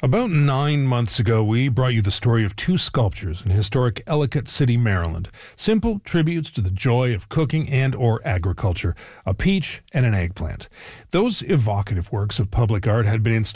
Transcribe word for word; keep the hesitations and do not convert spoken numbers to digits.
About nine months ago, we brought you the story of two sculptures in historic Ellicott City, Maryland. Simple tributes to the joy of cooking and or agriculture, a peach and an eggplant. Those evocative works of public art had been installed